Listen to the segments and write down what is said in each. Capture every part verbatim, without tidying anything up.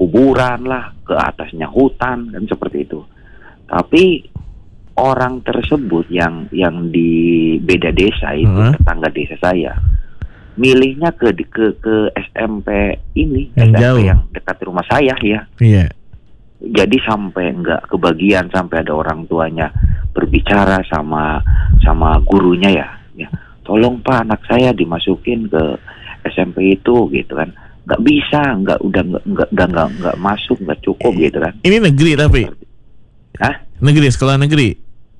kuburan lah, ke atasnya hutan dan seperti itu. Tapi orang tersebut yang yang di beda desa itu, uh-huh. tetangga desa saya, milihnya ke ke ke S M P ini, yang S M P jauh, yang dekat rumah saya ya. Iya. Jadi sampai nggak kebagian, sampai ada orang tuanya berbicara sama sama gurunya ya, ya tolong Pak, anak saya dimasukin ke S M P itu gitu kan. Nggak bisa, nggak udah nggak nggak nggak nggak nggak masuk, nggak cukup gitu kan. Ini negeri tapi, Hah? Negeri, sekolah negeri.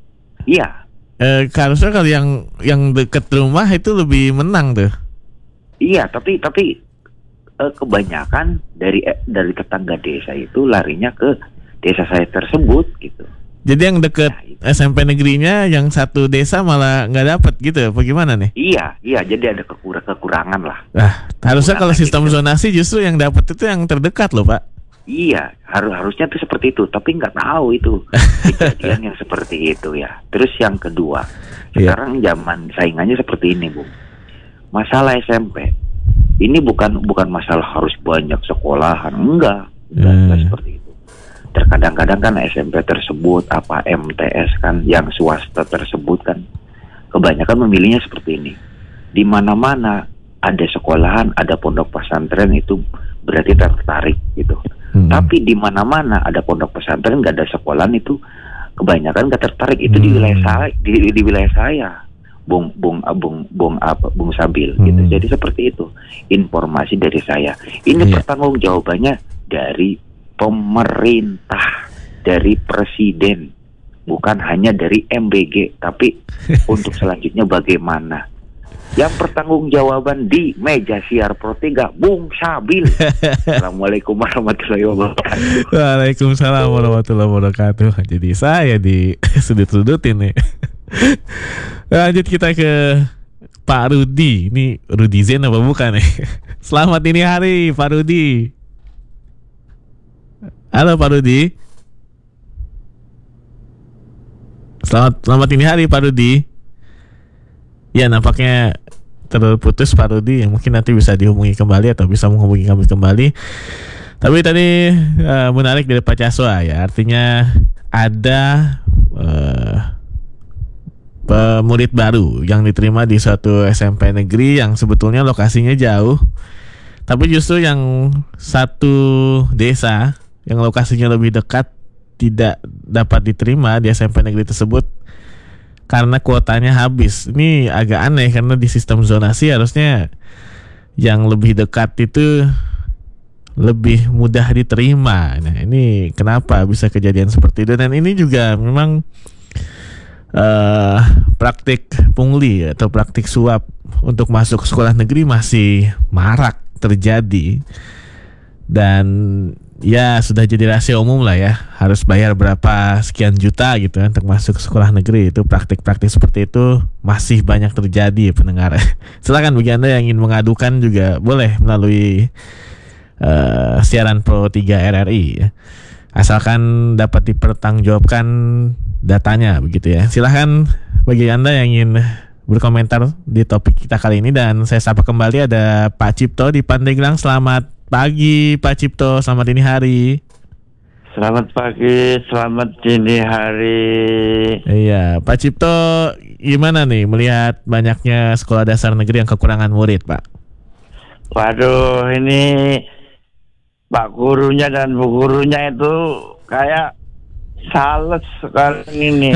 Iya. Eh, harusnya kalau yang yang dekat rumah itu lebih menang tuh. Iya, tapi tapi eh, kebanyakan dari eh, dari tetangga desa itu larinya ke desa saya tersebut gitu. Jadi yang deket nah, S M P negerinya yang satu desa malah nggak dapet gitu, bagaimana nih? Iya, iya. Jadi ada kekur- kekurangan lah. Nah, harusnya kalau sistem gitu. zonasi justru yang dapet itu yang terdekat loh Pak. Iya, harus harusnya tuh seperti itu. Tapi nggak tahu itu kejadian yang seperti itu ya. Terus yang kedua, sekarang yeah. zaman saingannya seperti ini, Bu. Masalah S M P ini bukan bukan masalah harus banyak sekolahan, enggak, enggak, hmm. enggak seperti itu. Terkadang-kadang kan S M P tersebut apa M T S kan yang swasta tersebut kan kebanyakan memilihnya seperti ini. Di mana-mana ada sekolahan, ada pondok pesantren itu berarti tertarik gitu. Hmm. Tapi di mana-mana ada pondok pesantren nggak ada sekolahan itu kebanyakan nggak tertarik. Itu hmm. di wilayah saya, di, di wilayah saya, Bung Bung Bung Bung apa Bung Sabil hmm. gitu. Jadi seperti itu informasi dari saya. Ini yeah. pertanggungjawabannya dari pemerintah, dari presiden, bukan hanya dari M B G. Tapi untuk selanjutnya bagaimana? Yang pertanggungjawaban di meja siar Pro tiga, Bung Sabil. Assalamualaikum warahmatullahi wabarakatuh. Waalaikumsalam warahmatullahi wabarakatuh. Jadi saya di sudut-sudutin nih. Lanjut kita ke Pak Rudi. Ini Rudi Zen apa bukan nih? Selamat ini hari Pak Rudi. Halo Pak Rudi. Selamat selamat ini hari Pak Rudi. Ya nampaknya terputus Pak Rudi, yang mungkin nanti bisa dihubungi kembali atau bisa menghubungi kami kembali. Tapi tadi uh, menarik dari Pak Caswa ya, artinya ada uh, pemurid baru yang diterima di suatu S M P negeri yang sebetulnya lokasinya jauh, tapi justru yang satu desa yang lokasinya lebih dekat tidak dapat diterima di S M P negeri tersebut karena kuotanya habis. Ini agak aneh karena di sistem zonasi harusnya yang lebih dekat itu lebih mudah diterima. Nah, ini kenapa bisa kejadian seperti itu? Dan ini juga memang uh, praktik pungli atau praktik suap untuk masuk sekolah negeri masih marak terjadi. Dan ya sudah jadi rahasia umum lah ya, harus bayar berapa sekian juta gitu kan untuk masuk sekolah negeri. Itu praktik-praktik seperti itu masih banyak terjadi pendengar. Silakan bagi Anda yang ingin mengadukan juga boleh melalui uh, siaran Pro tiga R R I ya. Asalkan dapat dipertanggungjawabkan datanya begitu ya. Silakan bagi Anda yang ingin berkomentar di topik kita kali ini. Dan saya sapa kembali ada Pak Cipto di Pandeglang. Selamat pagi Pak Cipto, selamat dini hari. Selamat pagi, selamat dini hari. Iya, Pak Cipto gimana nih melihat banyaknya sekolah dasar negeri yang kekurangan murid, Pak? Waduh, ini Pak gurunya dan Bu gurunya itu kayak sales sekarang ini.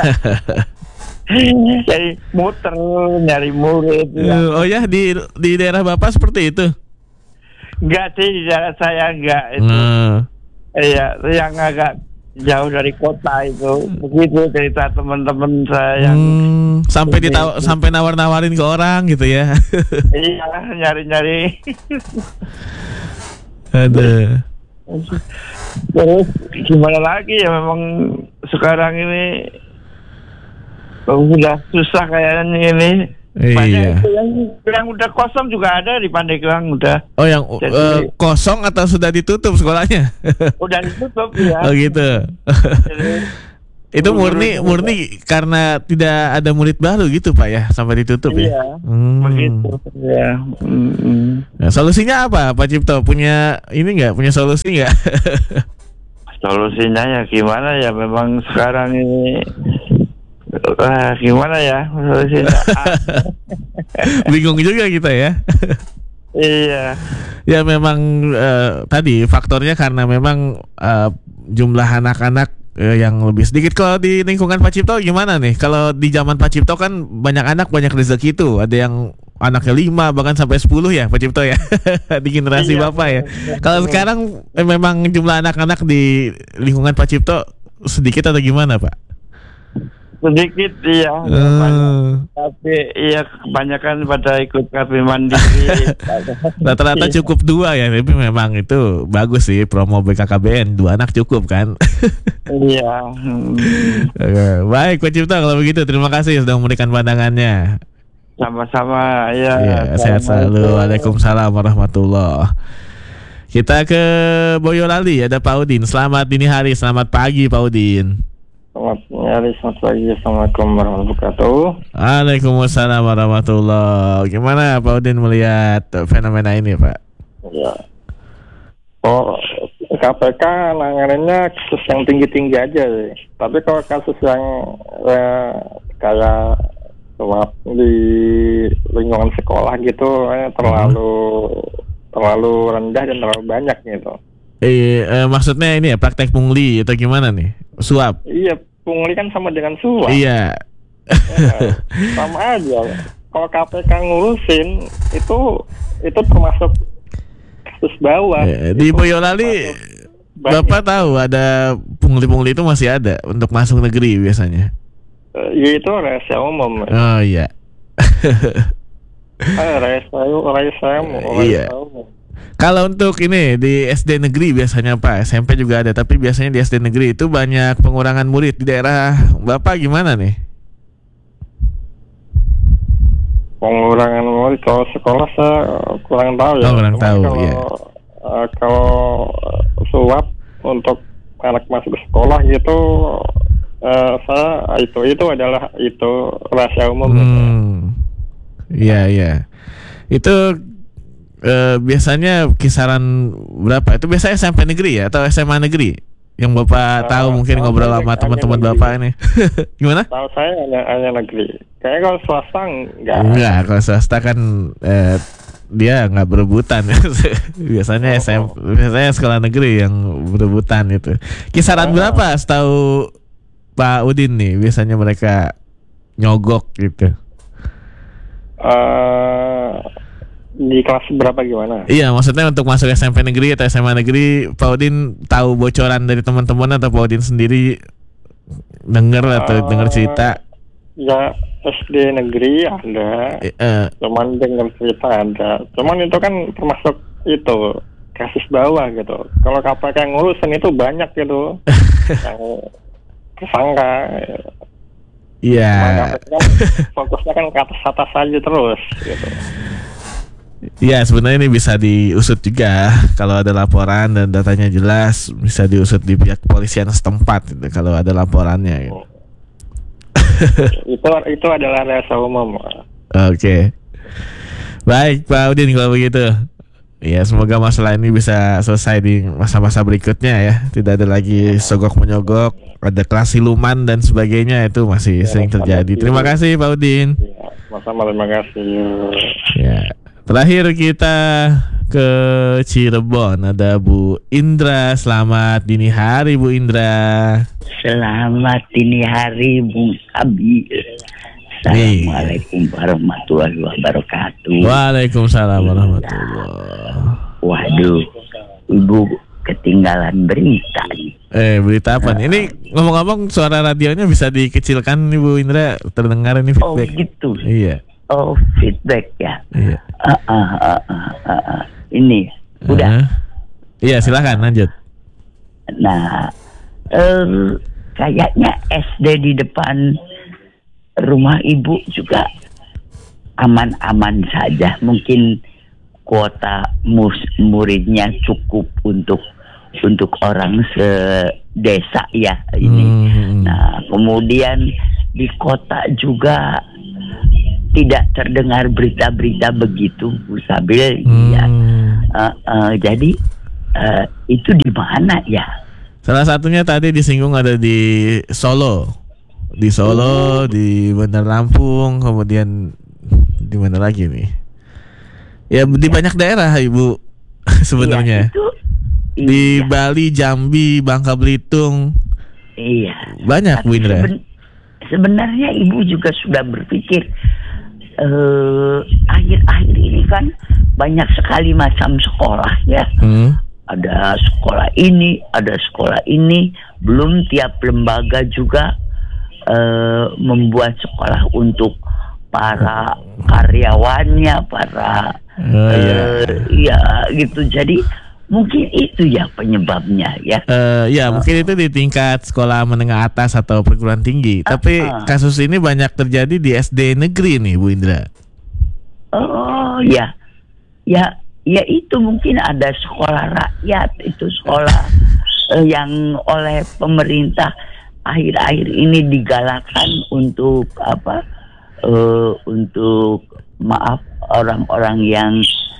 Jadi muter nyari murid. Uh, oh ya, di di daerah Bapak seperti itu? Enggak sih, di daerah saya enggak itu. Hmm. Iya, yang agak jauh dari kota itu. Begitu cerita teman-teman saya yang hmm, sampai ditaw- sampai nawar-nawarin ke orang gitu ya. Iya, nyari-nyari. Ada. Terus gimana lagi ya, memang sekarang ini udah susah kayaknya ini. Iya. Yang, yang udah kosong juga ada di Pandeglang udah. Oh, yang Jadi, uh, kosong atau sudah ditutup sekolahnya? Udah ditutup ya. Oh gitu. Jadi, Itu murni murni karena tidak ada murid baru gitu Pak ya, sampai ditutup iya, ya. Hmm. begitu ya. Mm-mm. Nah, solusinya apa Pak Cipto? Punya ini nggak? Punya solusi nggak? Solusinya ya gimana ya, memang sekarang ini ah, gimana ya solusinya? Bingung juga kita ya. Iya. Ya memang uh, tadi faktornya karena memang uh, jumlah anak-anak uh, yang lebih sedikit. Kalau di lingkungan Pak Cipto gimana nih? Kalau di zaman Pak Cipto kan banyak anak banyak rezeki tuh. Ada yang anaknya lima bahkan sampai sepuluh ya Pak Cipto ya. Di generasi iya, Bapak ya. betul. Kalau sekarang eh, memang jumlah anak-anak di lingkungan Pak Cipto sedikit atau gimana Pak? Sedikit iya, Uh. banyak. Tapi iya kebanyakan pada ikut K P Mandiri. Rata-rata cukup dua ya, tapi memang itu bagus sih promo B K K B N, dua anak cukup kan. Iya. Hmm. Oke, baik Pak Cipto kalau begitu terima kasih sudah memberikan pandangannya. Sama-sama ya. Iya, sehat selalu. Waalaikumsalam warahmatullahi. Kita ke Boyolali, ada Pak Udin. Selamat dini hari, selamat pagi Pak Udin. Selamat hari, selamat pagi, assalamualaikum warahmatullahi wabarakatuh. Waalaikumsalam warahmatullahi. Gimana Pak Udin melihat fenomena ini Pak? Ya. Oh, K P K nanganannya kasus yang tinggi-tinggi aja sih. Tapi kalau kasus yang eh, kayak suap di lingkungan sekolah gitu eh, terlalu hmm. terlalu rendah dan terlalu banyak gitu. Eh, eh maksudnya ini ya praktek pungli atau gimana nih? Suap. Iya, pungli kan sama dengan suap. Iya. Ya, sama aja. Kalau K P K ngurusin itu itu termasuk kasus bawah. Eh, di Boyolali Bapak tahu ada pungli-pungli itu masih ada untuk masuk negeri biasanya. Uh, ya itu rahasia umum. Oh iya. Ah, rahasia rahasia umum. Iya. Kalau untuk ini di S D negeri biasanya Pak, S M P juga ada, tapi biasanya di S D negeri itu banyak pengurangan murid. Di daerah Bapak gimana nih? Pengurangan murid kalau sekolah saya kurang tahu ya. Oh, kurang tahu, kalau, ya. Uh, kalau suap untuk anak masuk ke sekolah gitu, uh, saya itu itu adalah itu rahasia umum. Hmm. Iya iya. Itu Uh, biasanya kisaran berapa? Itu biasanya S M P negeri ya atau S M A negeri? Yang Bapak uh, tahu mungkin ngobrol sama teman-teman Bapak ini. Gimana? Tahu saya hanya, hanya negeri. Kayaknya kalau swasta enggak. Enggak, kalau swasta kan eh, dia nggak berebutan. Biasanya S M P, biasanya sekolah negeri yang berebutan itu. Kisaran uh, berapa setahu Pak Udin nih? Biasanya mereka nyogok gitu. Uh, di kelas berapa gimana? Iya, maksudnya untuk masuk S M P negeri atau S M A negeri, Pak Udin tahu bocoran dari teman-teman atau Pak Udin sendiri dengar atau uh, dengar cerita? Ya S D negeri ada, uh, cuman dengar cerita ada. Cuman itu kan termasuk itu kasus bawah gitu. Kalau K P K yang ngurusin itu banyak gitu, yang tersangka. Iya. Yeah. Kan fokusnya kan ke atas atas saja terus gitu. Ya sebenarnya ini bisa diusut juga kalau ada laporan dan datanya jelas, bisa diusut di pihak kepolisian setempat gitu, kalau ada laporannya gitu. itu itu adalah rahasia umum. Oke, okay. Baik Pak Udin kalau begitu. Ya semoga masalah ini bisa selesai di masa-masa berikutnya ya. Tidak ada lagi sogok menyogok, ada kelas siluman dan sebagainya, itu masih ya, sering terjadi. Terima kasih Pak Udin. Ya, sama-sama, terima kasih. Ya. Terakhir kita ke Cirebon, ada Bu Indra. Selamat dini hari Bu Indra. Selamat dini hari Bung Abi. Assalamualaikum warahmatullahi wabarakatuh. Waalaikumsalam warahmatullahi wabarakatuh. Waduh, Ibu ketinggalan berita nih. Eh berita apa nih? Ini ngomong-ngomong suara radionya bisa dikecilkan nih Bu Indra, terdengar ini feedback. Oh gitu. Iya. Oh feedback ya. Iya. Uh, uh, uh, uh, uh, uh. Ini udah. Uh, iya silakan lanjut. Nah, um, kayaknya S D di depan rumah ibu juga aman-aman saja. Mungkin kuota mus- muridnya cukup untuk untuk orang sedesa ya ini. Hmm. Hmm. Nah, kemudian di kota juga tidak terdengar berita-berita begitu, Bu Sabil. Hmm. Ya. Uh, uh, jadi uh, itu di mana ya? Salah satunya tadi disinggung ada di Solo, di Solo, di Bandar Lampung, kemudian di mana lagi nih? Ya di Ya. banyak daerah Ibu sebenarnya. Iya, itu, Di iya, Bali, Jambi, Bangka Belitung, iya. banyak Bu Tapi Indra. seben- sebenarnya Ibu juga sudah berpikir eh, akhir-akhir ini kan banyak sekali macam sekolah ya. Hmm. Ada sekolah ini, ada sekolah ini. Belum tiap lembaga juga eh, membuat sekolah untuk para karyawannya, para Oh, iya. eh, ya gitu. Jadi mungkin itu ya penyebabnya ya. Eh, ya mungkin itu di tingkat sekolah menengah atas atau perguruan tinggi. Tapi uh. kasus ini banyak terjadi di S D negeri nih Bu Indra. Oh ya, ya, ya itu mungkin ada sekolah rakyat, itu sekolah eh, yang oleh pemerintah akhir-akhir ini digalakkan untuk apa? Eh, untuk maaf orang-orang yang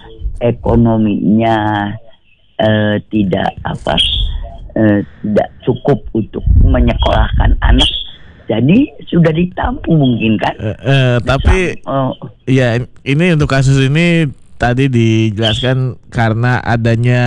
ekonominya eh, tidak apa? Eh, tidak cukup untuk menyekolahkan anak. Jadi sudah ditampung mungkin kan? Eh, eh, tapi Oh, ya ini untuk kasus ini tadi dijelaskan karena adanya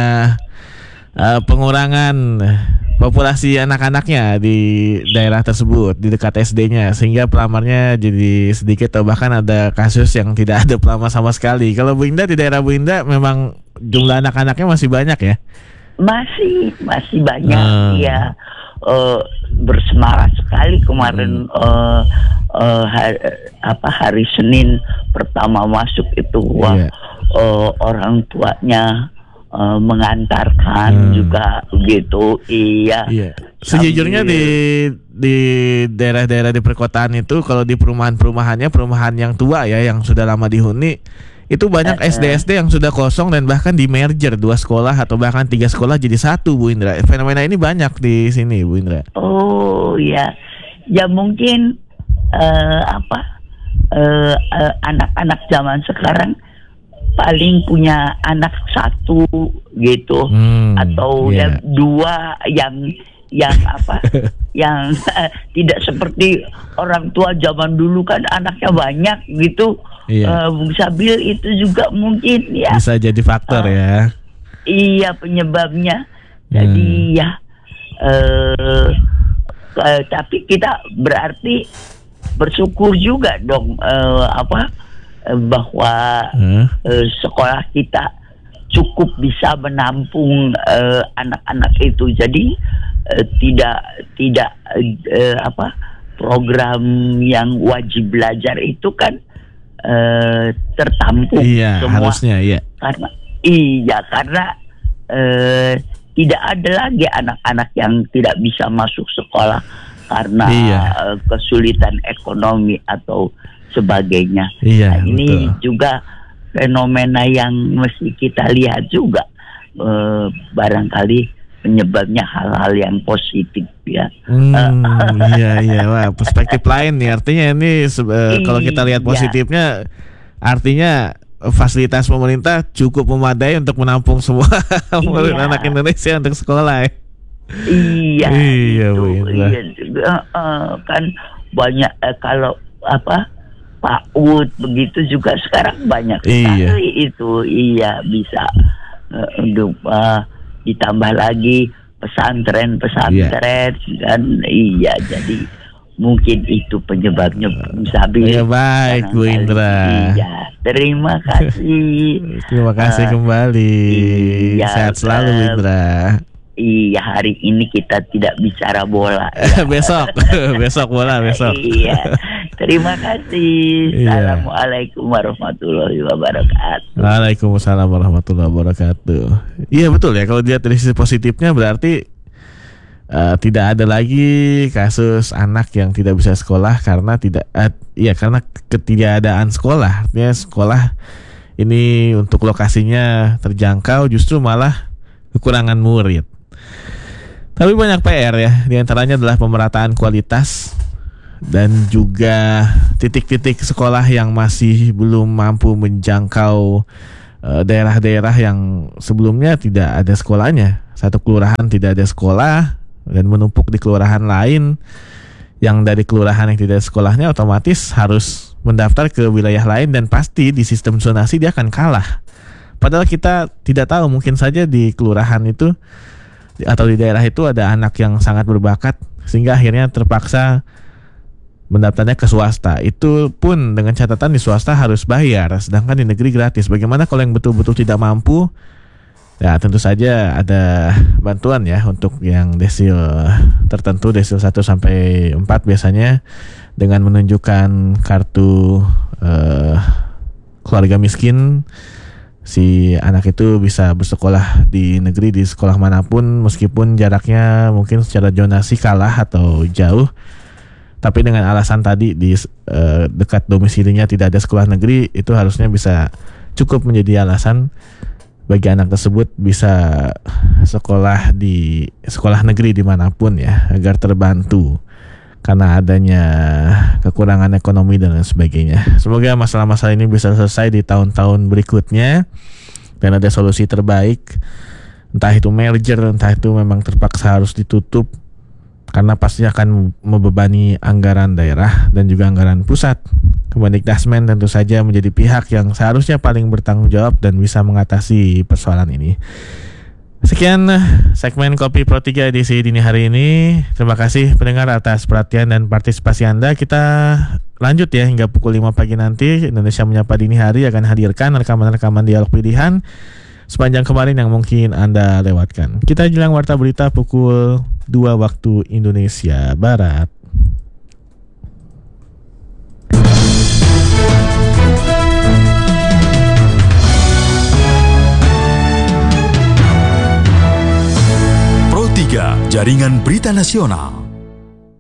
eh, pengurangan populasi anak-anaknya di daerah tersebut, di dekat S D-nya, sehingga pelamarnya jadi sedikit atau bahkan ada kasus yang tidak ada pelamar sama sekali. Kalau Bu Indah, di daerah Bu Indah memang jumlah anak-anaknya masih banyak ya? masih masih banyak Hmm. ya. Eh, bersemangat sekali kemarin eh, eh, hari, apa hari Senin pertama masuk itu wah Iya. eh, orang tuanya eh, mengantarkan Hmm. juga begitu. Iya. Iya. Sejujurnya di di daerah-daerah di perkotaan itu, kalau di perumahan-perumahannya, perumahan yang tua ya, yang sudah lama dihuni, itu banyak Eh, S D S D yang sudah kosong dan bahkan di merger dua sekolah atau bahkan tiga sekolah jadi satu, Bu Indra. Fenomena ini banyak di sini, Bu Indra. Oh ya, ya mungkin eh, apa eh, eh, anak-anak zaman sekarang paling punya anak satu gitu, Hmm, atau iya. ya dua yang yang apa, yang eh, tidak seperti orang tua zaman dulu kan anaknya banyak gitu. Iya. Eh, Bung Sabil itu juga mungkin ya. Bisa jadi faktor Ah. ya. Iya penyebabnya. Jadi Hmm. ya eh, eh, tapi kita berarti bersyukur juga dong eh, apa eh, bahwa Huh? eh, sekolah kita cukup bisa menampung eh, anak-anak itu. Jadi eh, tidak tidak eh, apa program yang wajib belajar itu kan eh, tertampung Iya, semua. harusnya iya. Karena iya karena eh, tidak ada lagi anak-anak yang tidak bisa masuk sekolah karena Iya. eh, kesulitan ekonomi atau sebagainya. Iya, Nah, ini betul. juga fenomena yang mesti kita lihat juga. Eh, barangkali penyebabnya hal-hal yang positif ya. Hmm, iya iya, wah perspektif lain nih, artinya ini se- eh, kalau kita lihat Iya. positifnya, artinya fasilitas pemerintah cukup memadai untuk menampung semua murid Iya. anak Indonesia untuk sekolah ya. Iya, Iya, itu, Bu Indra. iya juga eh, kan banyak eh, kalau apa PAUD begitu juga sekarang banyak Iya. sekali itu iya bisa eh, untuk eh, ditambah lagi pesantren-pesantren kan iya jadi mungkin itu penyebabnya Sabil. Iya, baik, Bu Barangkali. Indra. Iya, terima kasih. Terima kasih Eh, kembali. iya, Sehat selalu, Bu eh, Indra. Iya, hari ini kita tidak bicara bola. Ya. besok, besok bola besok. Iya. Terima kasih. Iya. Assalamualaikum warahmatullahi wabarakatuh. Waalaikumsalam warahmatullahi wabarakatuh. Iya betul ya, kalau dilihat dari sisi positifnya berarti eh, tidak ada lagi kasus anak yang tidak bisa sekolah karena tidak, eh, iya karena ketiadaan sekolah. Artinya sekolah ini untuk lokasinya terjangkau, justru malah kekurangan murid. Tapi banyak P R ya, di antaranya adalah pemerataan kualitas dan juga titik-titik sekolah yang masih belum mampu menjangkau uh, daerah-daerah yang sebelumnya tidak ada sekolahnya. Satu kelurahan tidak ada sekolah dan menumpuk di kelurahan lain, yang dari kelurahan yang tidak ada sekolahnya otomatis harus mendaftar ke wilayah lain, dan pasti di sistem zonasi dia akan kalah. Padahal kita tidak tahu, mungkin saja di kelurahan itu atau di daerah itu ada anak yang sangat berbakat sehingga akhirnya terpaksa mendaftarnya ke swasta. Itu pun dengan catatan di swasta harus bayar, sedangkan di negeri gratis. Bagaimana kalau yang betul-betul tidak mampu? Ya tentu saja ada bantuan ya untuk yang desil tertentu, desil satu sampai empat biasanya, dengan menunjukkan kartu eh, keluarga miskin. Si anak itu bisa bersekolah di negeri, di sekolah manapun, meskipun jaraknya mungkin secara zonasi kalah atau jauh, tapi dengan alasan tadi di uh, dekat domisilinya tidak ada sekolah negeri, itu harusnya bisa cukup menjadi alasan bagi anak tersebut bisa sekolah di sekolah negeri dimanapun ya, agar terbantu karena adanya kekurangan ekonomi dan lain sebagainya. Semoga masalah-masalah ini bisa selesai di tahun-tahun berikutnya dan ada solusi terbaik. Entah itu merger, entah itu memang terpaksa harus ditutup, karena pasti akan membebani anggaran daerah dan juga anggaran pusat. Kemendikbudrismen tentu saja menjadi pihak yang seharusnya paling bertanggung jawab dan bisa mengatasi persoalan ini. Sekian segmen Kopi Pro tiga edisi dini hari ini. Terima kasih pendengar atas perhatian dan partisipasi Anda. Kita lanjut ya hingga pukul lima pagi nanti. Indonesia Menyapa Dini Hari akan hadirkan rekaman-rekaman dialog pilihan sepanjang kemarin yang mungkin Anda lewatkan. Kita jelang warta berita pukul dua waktu Indonesia Barat. Pro tiga, Jaringan Berita Nasional.